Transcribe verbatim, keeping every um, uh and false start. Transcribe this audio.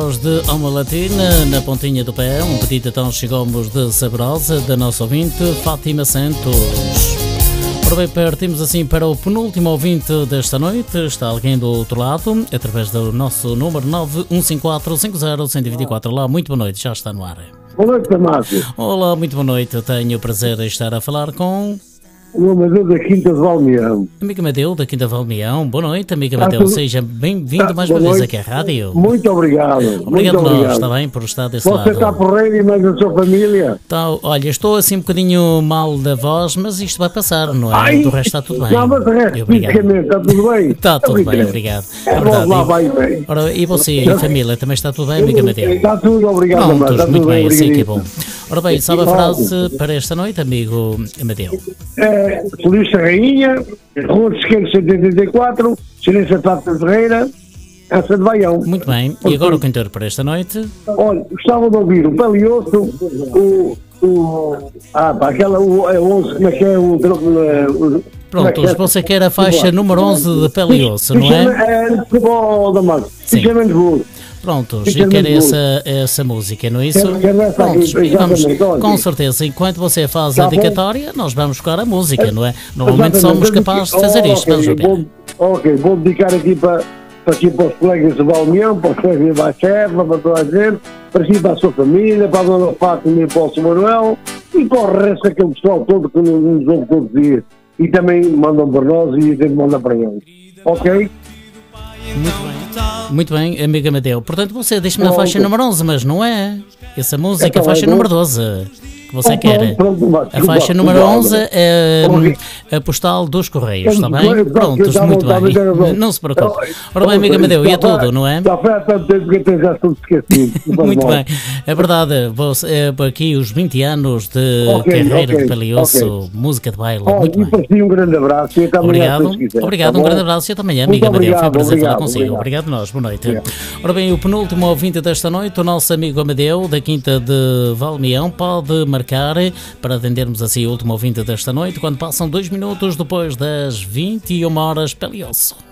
De Alma Latina, na pontinha do pé, um pedido então chegamos de Sabrosa, da nossa ouvinte Fátima Santos. Ora bem, partimos assim para o penúltimo ouvinte desta noite. Está alguém do outro lado, através do nosso número nove um cinco quatro cinco zero um zero dois quatro. Olá, muito boa noite, já está no ar. Boa noite, Márcio. Olá, muito boa noite, tenho o prazer de estar a falar com... O Amadeu da Quinta de Valmião. Amigo Amadeu da Quinta de Valmião, boa noite, amigo Tá Amadeu, tudo... seja bem-vindo tá, mais uma noite. vez aqui à rádio. Muito obrigado. Obrigado muito nós, obrigado. Está bem, por estar desse Você lado. Você está porreiro e mais a sua família? Então, olha, estou assim um bocadinho mal da voz, mas isto vai passar, não é? Ai, do resto está tudo bem. Não, mas o resto, fisicamente, está tudo bem? Está tudo bem, obrigado. É verdade. Lá vai bem. Ora, e você e a família, também está tudo bem, amigo Amadeu? Está tudo, obrigado. Prontos, está muito tudo bem, assim que é bom. obrigadíssimo. Ora bem, sabe a frase para esta noite, amigo Amadeu? É, Feliz Rainha, Rua de Esquerda cento e oitenta e quatro, Silêncio Tata Ferreira, essa de Baião. Muito bem, e agora o cantor para esta noite? Olha, gostava de ouvir o Palioso, o... o ah, pá, aquela, o, é onze, como é que é o... o Pronto, é você quer a faixa número onze de Pele e Osso, não é? É, de futebol da Márcia. Sim. Pronto, e quer essa, essa música, não é isso? Pronto, e vamos, com certeza, enquanto você faz a dedicatória, nós vamos buscar a música, não é? Normalmente somos capazes de fazer isto, vamos ver. Ok, vou dedicar aqui para, para, aqui para os colegas de Valmião, para os colegas de Baixeva, para toda a gente, para si, para a sua família, para a dona Fátima e para o São Manuel, e para o resto daquele pessoal todo que nos ouve todos os dias. E também mandam para nós e a gente manda para eles. Ok? Muito bem. Muito bem, amigo Amadeu. Portanto, você deixa-me na faixa número onze, mas não é essa música, a faixa número doze que você quer. A faixa número onze é a postal dos Correios, está bem? Prontos, muito bem. Não se preocupe. Ora bem, amigo Amadeu, e é tudo, não é? Já foi há tanto tempo que já estou esquecido. Muito bem. É verdade, é aqui os vinte anos de carreira de Palioso, música de baile. Muito bem. E para si um grande abraço. Obrigado, obrigado, um grande abraço e até amanhã, amigo Amadeu. Foi um prazer falar consigo. Obrigado nós, boa noite. Ora bem, o penúltimo ouvinte desta noite, o nosso amigo Amadeu, da Quinta de Valmião, pode marcar para atendermos assim o último ouvinte desta noite, quando passam dois minutos depois das vinte e uma horas, Pele e Osso.